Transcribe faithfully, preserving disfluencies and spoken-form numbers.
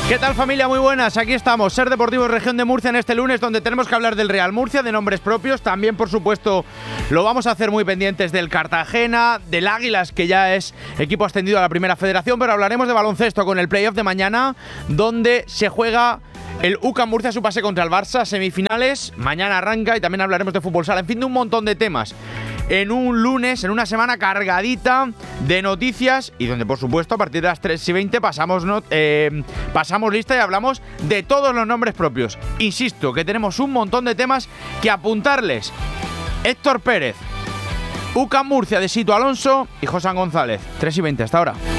¿Qué tal, familia? Muy buenas, aquí estamos, Ser Deportivo Región de Murcia en este lunes, donde tenemos que hablar del Real Murcia, de nombres propios. También, por supuesto, lo vamos a hacer muy pendientes del Cartagena, del Águilas, que ya es equipo ascendido a la Primera Federación, pero hablaremos de baloncesto con el playoff de mañana, donde se juega el U C A M Murcia su pase contra el Barça, semifinales. Mañana arranca y también hablaremos de fútbol sala, en fin, de un montón de temas. En un lunes, en una semana cargadita de noticias y donde, por supuesto, a partir de las tres y veinte pasamos, no, eh, pasamos lista y hablamos de todos los nombres propios. Insisto, que tenemos un montón de temas que apuntarles. Héctor Pérez, U C A M Murcia de Sito Alonso y José González. tres y veinte, hasta ahora.